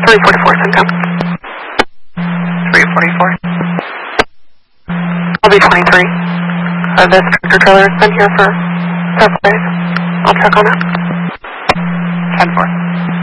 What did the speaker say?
344, Syncom. 344. I'll be 23. This tractor trailer has been here for several days. I'll check on it. 10-4.